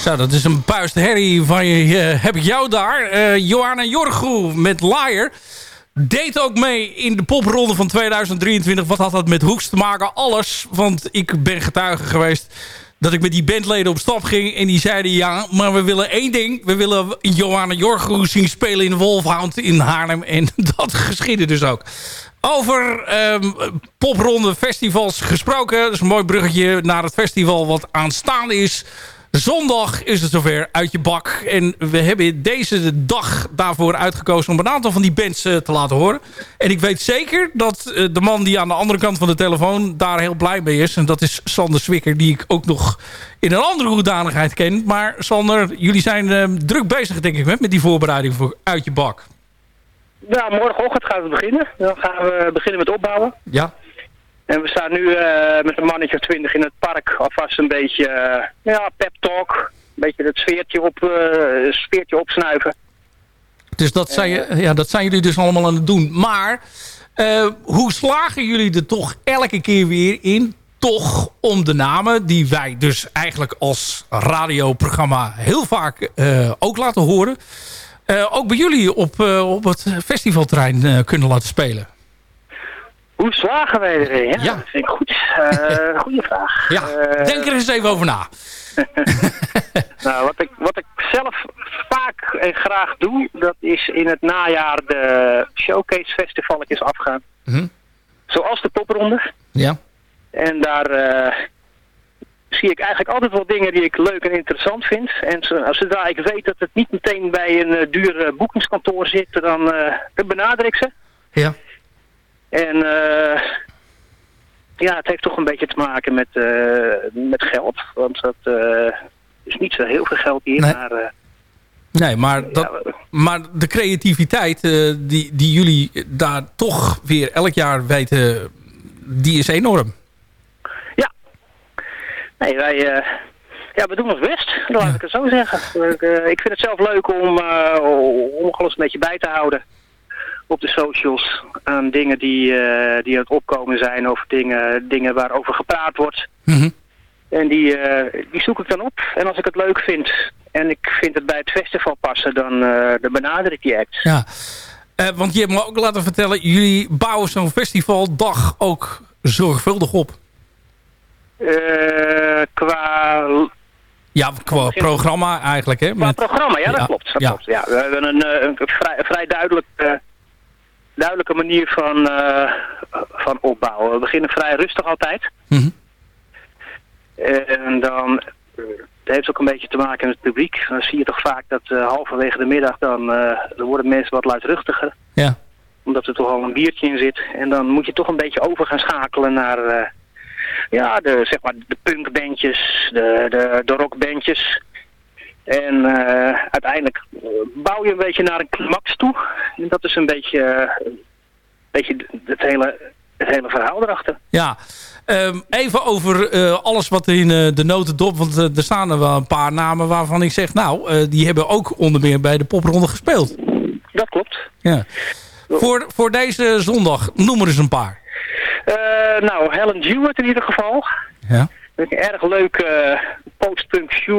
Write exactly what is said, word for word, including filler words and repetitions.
Zo, dat is een puist herrie van je. Uh, heb ik jou daar. Uh, Johanna Jorgo met Liar. Deed ook mee in de popronde van tweeduizend drieëntwintig. Wat had dat met Hoeks te maken? Alles. Want ik ben getuige geweest dat ik met die bandleden op stap ging. En die zeiden ja, maar we willen één ding. We willen Johanna Jorgo zien spelen in Wolfhound in Haarlem. En dat geschiedde dus ook. Over um, popronde festivals gesproken. Dat is een mooi bruggetje naar het festival wat aanstaande is. Zondag is het zover, Uit je bak. En we hebben deze dag daarvoor uitgekozen om een aantal van die bands uh, te laten horen. En ik weet zeker dat uh, de man die aan de andere kant van de telefoon daar heel blij mee is. En dat is Sander Zwicker, die ik ook nog in een andere hoedanigheid ken. Maar Sander, jullie zijn uh, druk bezig denk ik met die voorbereiding voor Uit je bak. Ja, morgenochtend gaan we beginnen. Dan gaan we beginnen met opbouwen. Ja. En we staan nu uh, met een mannetje of twintig in het park alvast een beetje uh, ja, pep talk. Een beetje het sfeertje, op, uh, sfeertje opsnuiven. Dus dat zijn, je, ja, dat zijn jullie dus allemaal aan het doen. Maar uh, hoe slagen jullie er toch elke keer weer in? Toch om de namen die wij dus eigenlijk als radioprogramma heel vaak uh, ook laten horen. Uh, ook bij jullie op, uh, op het festivalterrein uh, kunnen laten spelen. Hoe slagen wij erin? Ja, ja. Dat vind ik goed. Uh, goeie vraag. Ja, uh, denk er eens even over na. nou, wat ik, wat ik zelf vaak en graag doe, dat is in het najaar de showcase festivalletjes afgaan. Mm-hmm. Zoals de popronde. Ja. En daar uh, zie ik eigenlijk altijd wel dingen die ik leuk en interessant vind. En zodra ik weet dat het niet meteen bij een uh, duur boekingskantoor zit, dan, uh, dan benader ik ze. Ja. En uh, ja, het heeft toch een beetje te maken met, uh, met geld. Want dat uh, is niet zo heel veel geld hier. Nee, maar, uh, nee maar, dat, ja, maar de creativiteit uh, die, die jullie daar toch weer elk jaar weten, die is enorm. Ja. Nee, wij... Uh, Ja, we doen ons best, laat ja. ik het zo zeggen. Ik, uh, ik vind het zelf leuk om, uh, om alles een beetje bij te houden op de socials. Aan dingen die, uh, die aan het opkomen zijn, over dingen, dingen waarover gepraat wordt. Mm-hmm. En die, uh, die zoek ik dan op. En als ik het leuk vind en ik vind het bij het festival passen, dan, uh, dan benader ik die act. Ja, uh, want je hebt me ook laten vertellen, jullie bouwen zo'n festivaldag ook zorgvuldig op. Uh, qua... Ja, qua programma eigenlijk, hè? Qua Met... programma, ja, dat ja. klopt. Dat ja. klopt. Ja, we hebben een, een, vrij, een vrij duidelijk, uh, duidelijke manier van, uh, van opbouwen. We beginnen vrij rustig altijd. Mm-hmm. En dan, uh, dat heeft ook een beetje te maken met het publiek. Dan zie je toch vaak dat uh, halverwege de middag, dan, uh, dan worden mensen wat luidruchtiger. Ja. Omdat er toch al een biertje in zit. En dan moet je toch een beetje over gaan schakelen naar... Uh, Ja, de, zeg maar de punkbandjes, de, de, de rockbandjes. En uh, uiteindelijk bouw je een beetje naar een climax toe. En dat is een beetje, uh, een beetje het, hele, het hele verhaal erachter. Ja, um, even over uh, alles wat in uh, de notendop. Want uh, er staan er wel een paar namen waarvan ik zeg... nou, uh, die hebben ook onder meer bij de popronde gespeeld. Dat klopt. Ja. Voor, voor deze zondag, noem er eens een paar. Uh, nou, Helen Jewett in ieder geval. Ja. Een erg leuke uh, post-punk shoe